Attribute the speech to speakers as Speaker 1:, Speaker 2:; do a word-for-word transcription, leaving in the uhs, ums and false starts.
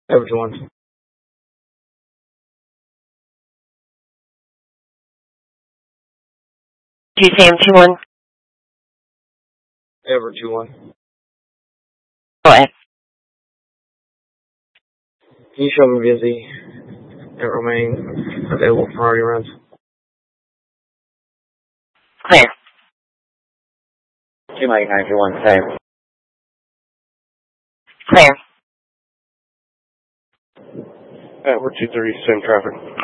Speaker 1: Over two one.
Speaker 2: G C M two one.
Speaker 1: Over two one.
Speaker 2: Go ahead.
Speaker 1: Can you show me busy and remain available for priority runs?
Speaker 2: Clear.
Speaker 1: Two Mike nine two one, same.
Speaker 2: Clear.
Speaker 1: Uh, we're two thirty, same traffic.